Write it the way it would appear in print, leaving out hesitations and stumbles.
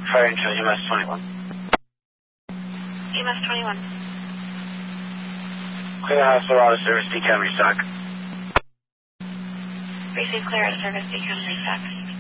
Fire until US 21. US 21. Clear the hospital auto service, decam restock. Receive clear out of service, decam restock.